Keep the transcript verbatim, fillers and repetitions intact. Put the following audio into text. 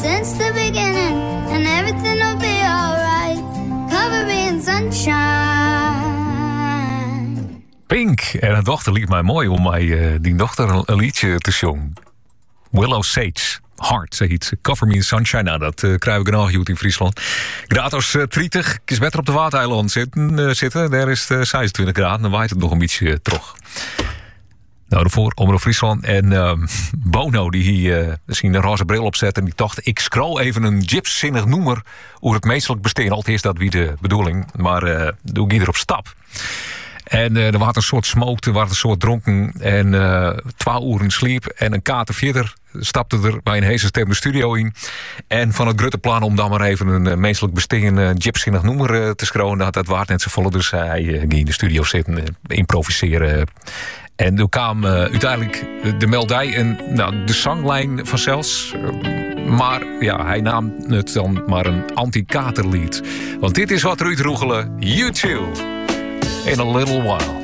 since the beginning, and everything will be alright. Cover me in sunshine. Pink en haar dochter liet mij mooi om mij uh, die dochter een, een liedje te zongen. Willow Sage. Hard, ze heet Cover Me in Sunshine. Nou, dat uh, krijg ik nog goed in Friesland. Gratos uh, dertig. Ik is beter op de Waardeiland zitten. Uh, zitten. Daar is het uh, zesentwintig graden. Dan waait het nog een beetje uh, terug. Nou, daarvoor Omroep Friesland. En uh, Bono, die hier uh, misschien een roze bril opzet. En die dacht, ik scroll even een gypszinnig noemer. Hoe het meestelijk bestaan. Altijd is dat wie de bedoeling. Maar uh, doe ik ieder op stap. En uh, er was een soort smoke, er was een soort dronken. En uh, twaalf uur sliep. En een kater verder stapte er bij een heese stem de studio in. En van het grote plan om dan maar even een uh, menselijk bestaan uh, gypszinnig noemer uh, te scrollen. Dat, dat waard net zo volle. Dus hij uh, ging in de studio zitten, uh, improviseren. En toen kwam uh, uiteindelijk de meldij en nou, de zanglijn van zelfs. Uh, maar ja, hij nam het dan maar een anti-katerlied. Want dit is wat Ruud Roegelen, U twee, in a little while.